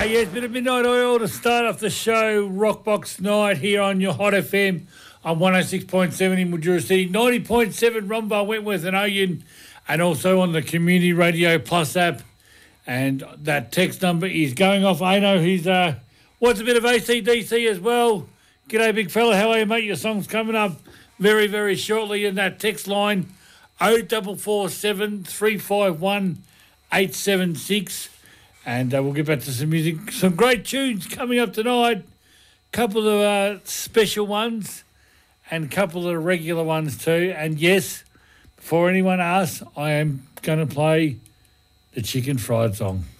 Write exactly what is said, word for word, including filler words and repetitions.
Yes, bit of Midnight Oil to start off the show. Rockbox Night here on your Hot F M on one oh six point seven in Mildura City, ninety point seven Rombar, Wentworth and Oyen, and also on the Community Radio Plus app. And that text number is going off. I know he's uh, wants a bit of A C D C as well. G'day, big fella. How are you, mate? Your song's coming up very, very shortly in that text line oh four four seven, three five one, eight seven six. And uh, we'll get back to some music. Some great tunes coming up tonight. Couple of uh, special ones and a couple of regular ones too. And yes, before anyone asks, I am going to play the Chicken Fried song.